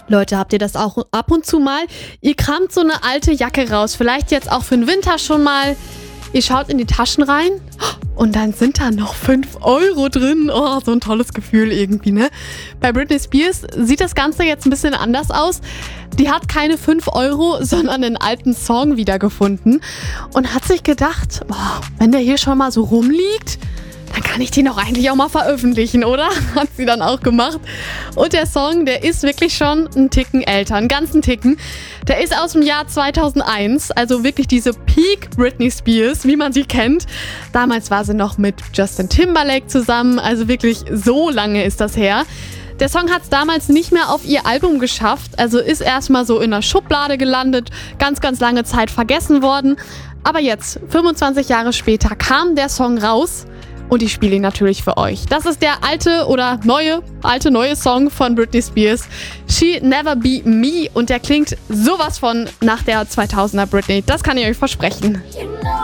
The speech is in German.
Leute, habt ihr das auch ab und zu mal? Ihr kramt so eine alte Jacke raus, vielleicht jetzt auch für den Winter schon mal. Ihr schaut in die Taschen rein und dann sind da noch 5 Euro drin. Oh, so ein tolles Gefühl irgendwie, ne? Bei Britney Spears sieht das Ganze jetzt ein bisschen anders aus. Die hat keine 5 Euro, sondern einen alten Song wiedergefunden und hat sich gedacht, wenn der hier schon mal so rumliegt, dann kann ich den auch eigentlich auch mal veröffentlichen, oder? Hat sie dann auch gemacht. Und der Song, der ist wirklich schon einen Ticken älter, einen ganzen Ticken. Der ist aus dem Jahr 2001, also wirklich diese Peak Britney Spears, wie man sie kennt. Damals war sie noch mit Justin Timberlake zusammen, also wirklich so lange ist das her. Der Song hat es damals nicht mehr auf ihr Album geschafft, also ist erstmal so in der Schublade gelandet, ganz, ganz lange Zeit vergessen worden. Aber jetzt, 25 Jahre später, kam der Song raus. Und ich spiele ihn natürlich für euch. Das ist der neue Song von Britney Spears. She Never Be Me. Und der klingt sowas von nach der 2000er Britney. Das kann ich euch versprechen.